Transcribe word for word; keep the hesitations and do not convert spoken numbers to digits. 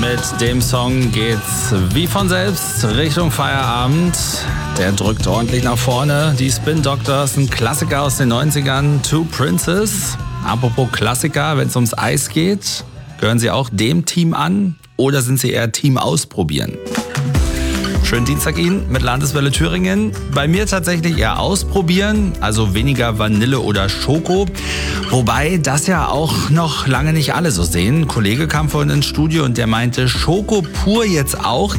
Mit dem Song geht's wie von selbst Richtung Feierabend. Der drückt ordentlich nach vorne. Die Spin Doctors, ein Klassiker aus den neunzigern, Two Princes. Apropos Klassiker, wenn es ums Eis geht, gehören Sie auch dem Team an oder sind Sie eher Team Ausprobieren? Schönen Dienstag Ihnen mit Landeswelle Thüringen. Bei mir tatsächlich eher Ausprobieren, also weniger Vanille oder Schoko. Wobei das ja auch noch lange nicht alle so sehen. Ein Kollege kam vorhin ins Studio und der meinte, Schoko pur jetzt auch